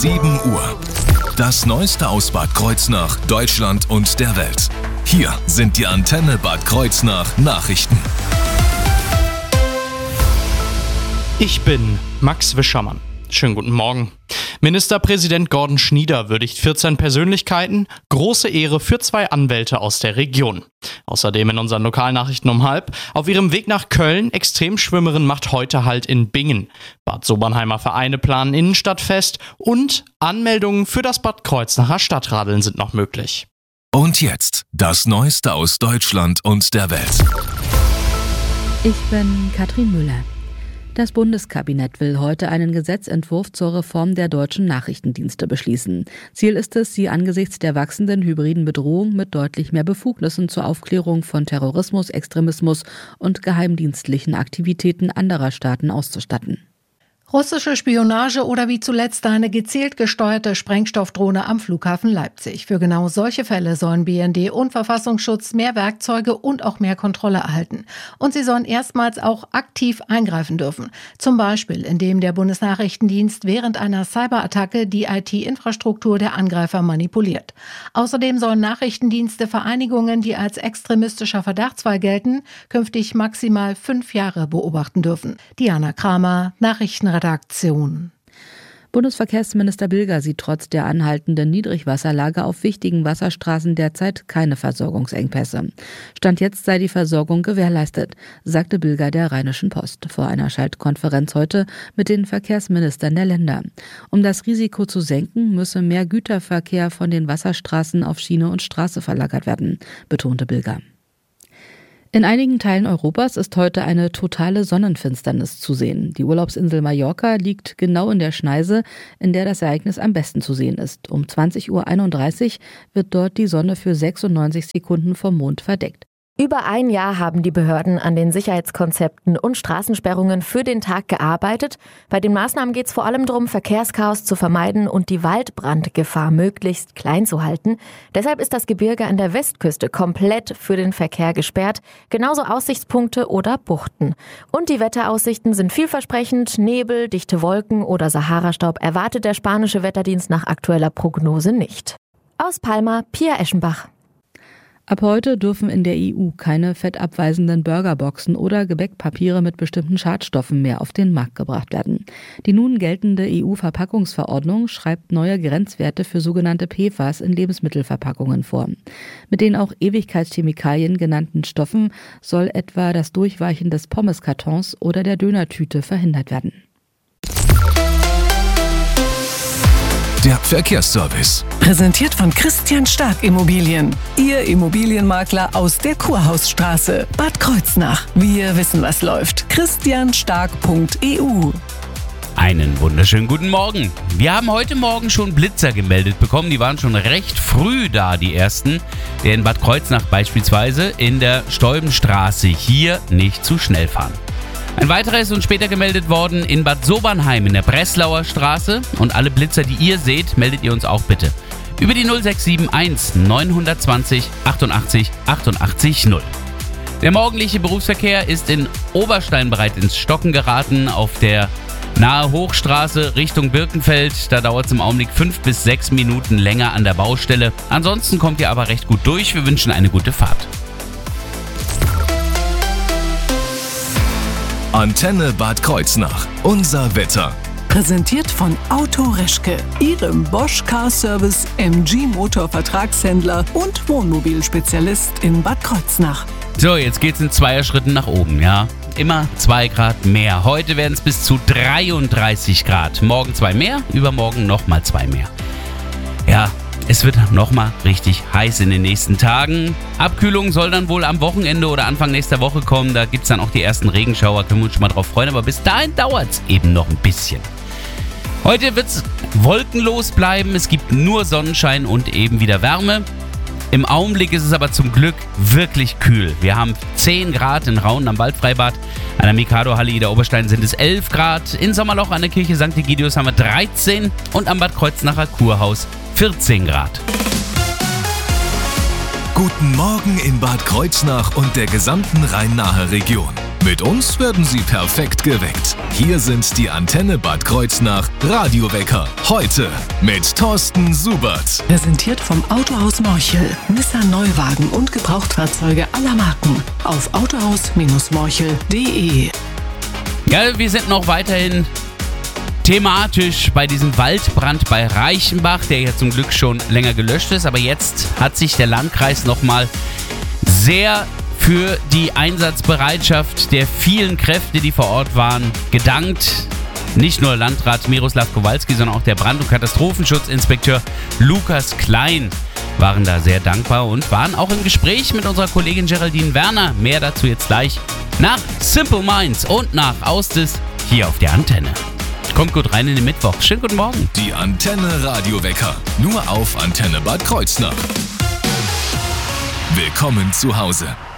7 Uhr. Das Neueste aus Bad Kreuznach, Deutschland und der Welt. Hier sind die Antenne Bad Kreuznach Nachrichten. Ich bin Max Wischermann. Schönen guten Morgen. Ministerpräsident Gordon Schnieder würdigt 14 Persönlichkeiten. Große Ehre für 2 Anwälte aus der Region. Außerdem in unseren Lokalnachrichten um 12:30. Auf ihrem Weg nach Köln, Extremschwimmerin macht heute Halt in Bingen. Bad Sobernheimer Vereine planen Innenstadtfest und Anmeldungen für das Bad Kreuznacher Stadtradeln sind noch möglich. Und jetzt das Neueste aus Deutschland und der Welt. Ich bin Katrin Müller. Das Bundeskabinett will heute einen Gesetzentwurf zur Reform der deutschen Nachrichtendienste beschließen. Ziel ist es, sie angesichts der wachsenden hybriden Bedrohung mit deutlich mehr Befugnissen zur Aufklärung von Terrorismus, Extremismus und geheimdienstlichen Aktivitäten anderer Staaten auszustatten. Russische Spionage oder wie zuletzt eine gezielt gesteuerte Sprengstoffdrohne am Flughafen Leipzig. Für genau solche Fälle sollen BND und Verfassungsschutz mehr Werkzeuge und auch mehr Kontrolle erhalten. Und sie sollen erstmals auch aktiv eingreifen dürfen. Zum Beispiel, indem der Bundesnachrichtendienst während einer Cyberattacke die IT-Infrastruktur der Angreifer manipuliert. Außerdem sollen Nachrichtendienste Vereinigungen, die als extremistischer Verdachtsfall gelten, künftig maximal 5 Jahre beobachten dürfen. Diana Kramer, Nachrichtenredaktion. Bundesverkehrsminister Bilger sieht trotz der anhaltenden Niedrigwasserlage auf wichtigen Wasserstraßen derzeit keine Versorgungsengpässe. Stand jetzt sei die Versorgung gewährleistet, sagte Bilger der Rheinischen Post vor einer Schaltkonferenz heute mit den Verkehrsministern der Länder. Um das Risiko zu senken, müsse mehr Güterverkehr von den Wasserstraßen auf Schiene und Straße verlagert werden, betonte Bilger. In einigen Teilen Europas ist heute eine totale Sonnenfinsternis zu sehen. Die Urlaubsinsel Mallorca liegt genau in der Schneise, in der das Ereignis am besten zu sehen ist. Um 20:31 Uhr wird dort die Sonne für 96 Sekunden vom Mond verdeckt. Über ein Jahr haben die Behörden an den Sicherheitskonzepten und Straßensperrungen für den Tag gearbeitet. Bei den Maßnahmen geht es vor allem darum, Verkehrschaos zu vermeiden und die Waldbrandgefahr möglichst klein zu halten. Deshalb ist das Gebirge an der Westküste komplett für den Verkehr gesperrt, genauso Aussichtspunkte oder Buchten. Und die Wetteraussichten sind vielversprechend. Nebel, dichte Wolken oder Saharastaub erwartet der spanische Wetterdienst nach aktueller Prognose nicht. Aus Palma, Pia Eschenbach. Ab heute dürfen in der EU keine fettabweisenden Burgerboxen oder Gebäckpapiere mit bestimmten Schadstoffen mehr auf den Markt gebracht werden. Die nun geltende EU-Verpackungsverordnung schreibt neue Grenzwerte für sogenannte PFAS in Lebensmittelverpackungen vor. Mit den auch Ewigkeitschemikalien genannten Stoffen soll etwa das Durchweichen des Pommeskartons oder der Dönertüte verhindert werden. Der Verkehrsservice. Präsentiert von Christian Stark Immobilien. Ihr Immobilienmakler aus der Kurhausstraße. Bad Kreuznach. Wir wissen, was läuft. christianstark.eu. Einen wunderschönen guten Morgen. Wir haben heute Morgen schon Blitzer gemeldet bekommen. Die waren schon recht früh da, die ersten. Der in Bad Kreuznach beispielsweise in der Stolbenstraße. Hier nicht zu schnell fahren. Ein weiterer ist uns später gemeldet worden in Bad Sobernheim in der Breslauer Straße. Und alle Blitzer, die ihr seht, meldet ihr uns auch bitte. Über die 0671 920 88 88 0. Der morgendliche Berufsverkehr ist in Oberstein bereits ins Stocken geraten. Auf der nahe Hochstraße Richtung Birkenfeld. Da dauert es im Augenblick 5 bis 6 Minuten länger an der Baustelle. Ansonsten kommt ihr aber recht gut durch. Wir wünschen eine gute Fahrt. Antenne Bad Kreuznach. Unser Wetter. Präsentiert von Auto Reschke, Ihrem Bosch Car Service MG Motor Vertragshändler und Wohnmobilspezialist in Bad Kreuznach. So, jetzt geht's in Zweierschritten nach oben, ja. Immer 2 Grad mehr. Heute werden es bis zu 33 Grad. Morgen 2 mehr, übermorgen nochmal 2 mehr. Ja, es wird nochmal richtig heiß in den nächsten Tagen. Abkühlung soll dann wohl am Wochenende oder Anfang nächster Woche kommen. Da gibt es dann auch die ersten Regenschauer. Können wir uns schon mal drauf freuen. Aber bis dahin dauert es eben noch ein bisschen. Heute wird es wolkenlos bleiben. Es gibt nur Sonnenschein und eben wieder Wärme. Im Augenblick ist es aber zum Glück wirklich kühl. Wir haben 10 Grad in Raunen am Waldfreibad. An der Mikado-Halle Ida Oberstein sind es 11 Grad. In Sommerloch an der Kirche St. Egidius haben wir 13. Und am Bad Kreuznacher Kurhaus 14 Grad. Guten Morgen in Bad Kreuznach und der gesamten Rhein-Nahe-Region. Mit uns werden Sie perfekt geweckt. Hier sind die Antenne Bad Kreuznach Radiowecker. Heute mit Thorsten Subert. Präsentiert vom Autohaus Morchel. Nissan Neuwagen und Gebrauchtfahrzeuge aller Marken. Auf autohaus-morchel.de. Ja, wir sind noch weiterhin thematisch bei diesem Waldbrand bei Reichenbach, der ja zum Glück schon länger gelöscht ist. Aber jetzt hat sich der Landkreis nochmal sehr für die Einsatzbereitschaft der vielen Kräfte, die vor Ort waren, gedankt. Nicht nur Landrat Miroslav Kowalski, sondern auch der Brand- und Katastrophenschutzinspekteur Lukas Klein waren da sehr dankbar und waren auch im Gespräch mit unserer Kollegin Geraldine Werner. Mehr dazu jetzt gleich nach Simple Minds und nach Austis hier auf der Antenne. Kommt gut rein in den Mittwoch. Schönen guten Morgen. Die Antenne Radiowecker. Nur auf Antenne Bad Kreuznach. Willkommen zu Hause.